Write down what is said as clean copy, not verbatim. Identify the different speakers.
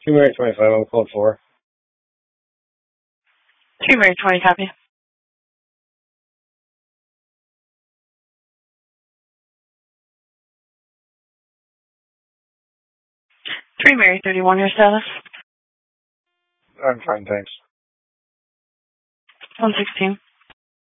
Speaker 1: 2 Mary 25, I'm code 4.
Speaker 2: 2 Mary 20, copy. 3 Mary 31, your status?
Speaker 1: I'm fine, thanks.
Speaker 2: 116.